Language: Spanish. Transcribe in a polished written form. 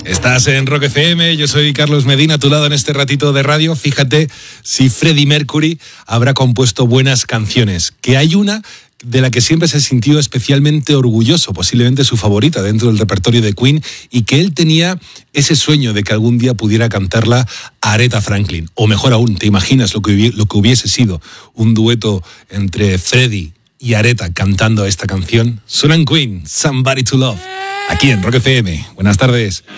Estás en Rock FM, yo soy Carlos Medina, a tu lado en este ratito de radio. Fíjate si Freddie Mercury habrá compuesto buenas canciones, que hay una de la que siempre se sintió especialmente orgulloso, posiblemente su favorita dentro del repertorio de Queen, y que él tenía ese sueño de que algún día pudiera cantarla a Aretha Franklin. O mejor aún, ¿te imaginas lo que hubiese sido un dueto entre Freddie y Aretha cantando esta canción? Suena en Queen, Somebody to Love, aquí en Rock FM. Buenas tardes.